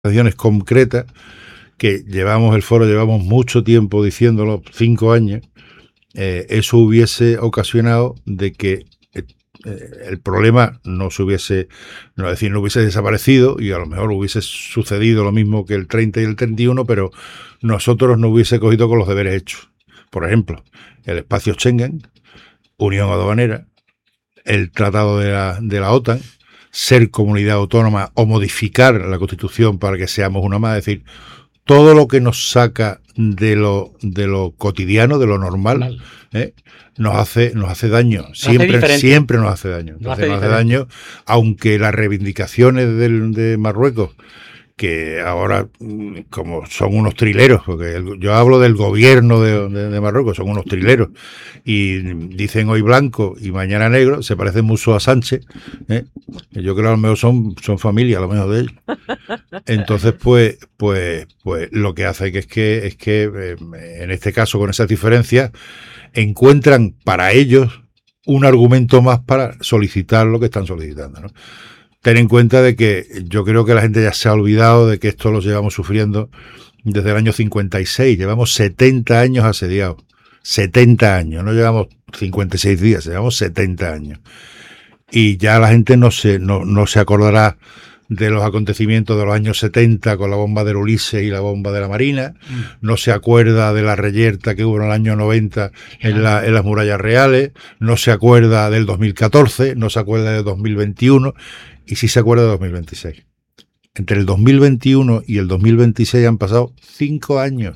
acciones concretas que el foro llevamos mucho tiempo diciéndolo, 5 años, eso hubiese ocasionado de que el problema no hubiese desaparecido y a lo mejor hubiese sucedido lo mismo que el 30 y el 31, pero nosotros no hubiese cogido con los deberes hechos. Por ejemplo, el espacio Schengen, Unión Aduanera, el tratado de la OTAN, ser comunidad autónoma o modificar la Constitución para que seamos una más, es decir, todo lo que nos saca de lo cotidiano, de lo normal, nos hace daño. Siempre nos hace daño. Entonces nos hace daño, aunque las reivindicaciones de Marruecos, que ahora como son unos trileros, porque yo hablo del gobierno de Marruecos, son unos trileros, y dicen hoy blanco y mañana negro, se parecen mucho a Sánchez, yo creo que a lo mejor son familia, a lo mejor de ellos. Entonces, pues lo que hace es que en este caso, con esas diferencias, encuentran para ellos un argumento más para solicitar lo que están solicitando, ¿no? Ten en cuenta de que yo creo que la gente ya se ha olvidado de que esto lo llevamos sufriendo desde el año 56. Llevamos 70 años asediados. 70 años. No llevamos 56 días, llevamos 70 años. Y ya la gente no se acordará de los acontecimientos de los años 70 con la bomba del Ulises y la bomba de la Marina. No se acuerda de la reyerta que hubo en el año 90 en las murallas reales. No se acuerda del 2014. No se acuerda del 2021. Y sí se acuerda de 2026. Entre el 2021 y el 2026 han pasado 5 años.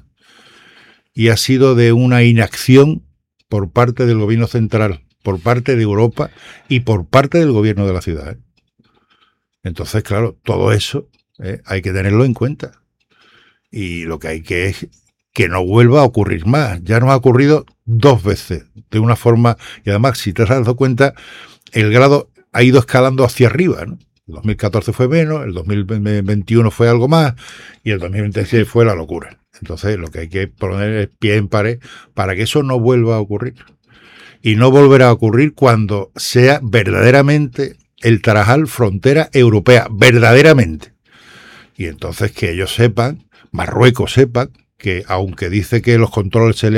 Y ha sido de una inacción por parte del gobierno central, por parte de Europa y por parte del gobierno de la ciudad. Entonces, claro, todo eso hay que tenerlo en cuenta. Y lo que hay que es que no vuelva a ocurrir más. Ya nos ha ocurrido 2 veces, de una forma... Y además, si te has dado cuenta, el grado ha ido escalando hacia arriba, ¿no? El 2014 fue menos, el 2021 fue algo más y el 2026 fue la locura. Entonces lo que hay que poner es pie en pared para que eso no vuelva a ocurrir. Y no volverá a ocurrir cuando sea verdaderamente el Tarajal frontera europea, verdaderamente. Y entonces que ellos sepan, Marruecos sepan, que aunque dice que los controles se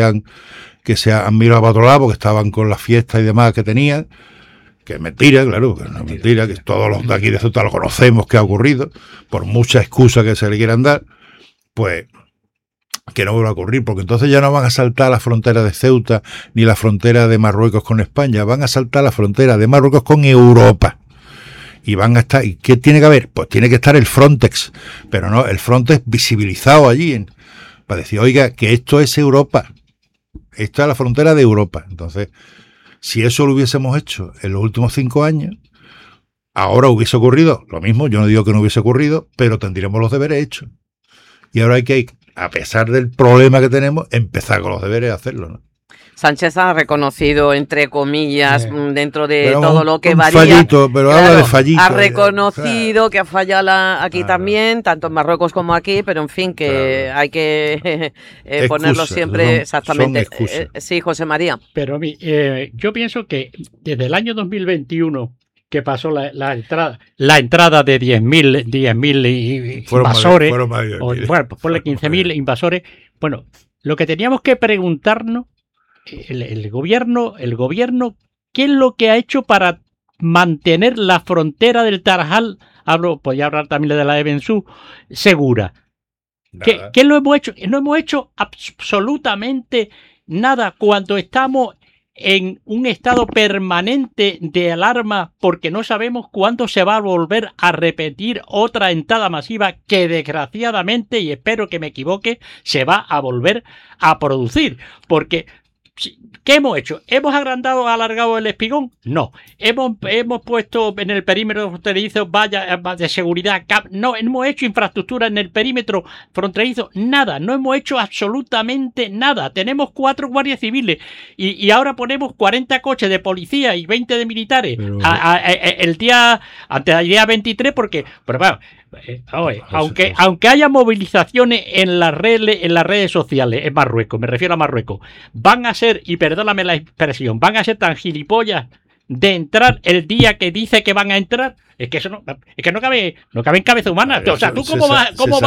han mirado para otro lado porque estaban con las fiestas y demás que tenían, que es mentira, claro, que no es mentira, que todos los de aquí de Ceuta lo conocemos que ha ocurrido, por mucha excusa que se le quieran dar, pues que no vuelva a ocurrir, porque entonces ya no van a saltar la frontera de Ceuta ni la frontera de Marruecos con España, van a saltar la frontera de Marruecos con Europa. Y van a estar, ¿y qué tiene que haber? Pues tiene que estar el Frontex, pero no, el Frontex visibilizado allí, para decir, oiga, que esto es Europa, esto es la frontera de Europa. Entonces, si eso lo hubiésemos hecho en los últimos 5 años, ahora hubiese ocurrido lo mismo. Yo no digo que no hubiese ocurrido, pero tendríamos los deberes hechos. Y ahora hay que, a pesar del problema que tenemos, empezar con los deberes a hacerlo, ¿no? Sánchez ha reconocido, entre comillas, dentro de pero todo lo que varía... Fallito, pero claro, habla de fallito. Ha reconocido que ha fallado aquí también, tanto en Marruecos como aquí, pero en fin, que hay que ponerlo siempre exactamente. Sí, José María. Pero yo pienso que desde el año 2021, que pasó la entrada de 10.000 invasores, bueno, pues ponle 15.000 invasores, bueno, lo que teníamos que preguntarnos, el gobierno, ¿qué es lo que ha hecho para mantener la frontera del Tarajal? Podría hablar también de la de Bensú, segura. ¿Qué lo hemos hecho? No hemos hecho absolutamente nada cuando estamos en un estado permanente de alarma porque no sabemos cuándo se va a volver a repetir otra entrada masiva que desgraciadamente, y espero que me equivoque, se va a volver a producir. Porque ¿qué hemos hecho? ¿Hemos alargado el espigón? No. ¿Hemos puesto en el perímetro fronterizo vallas de seguridad? No. ¿Hemos hecho infraestructura en el perímetro fronterizo? Nada. No hemos hecho absolutamente nada. Tenemos 4 guardias civiles y ahora ponemos 40 coches de policía y 20 de militares antes del día 23 porque... Pero bueno, aunque haya movilizaciones en las redes sociales en Marruecos, me refiero a Marruecos, van a ser, y perdóname la expresión, van a ser tan gilipollas de entrar el día que dice que van a entrar. Es que eso no cabe en cabeza humana. O sea, ¿tú cómo vas